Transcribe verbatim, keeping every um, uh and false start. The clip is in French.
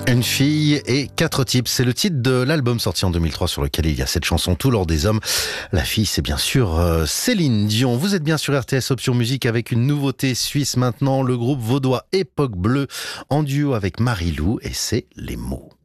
Une fille et quatre types, c'est le titre de l'album sorti en deux mille trois sur lequel il y a cette chanson Tout l'or des hommes. La fille, c'est bien sûr euh, Céline Dion. Vous êtes bien sur R T S Option Musique avec une nouveauté suisse maintenant, le groupe vaudois Époque Bleue en duo avec Marie-Lou et c'est Les Mots.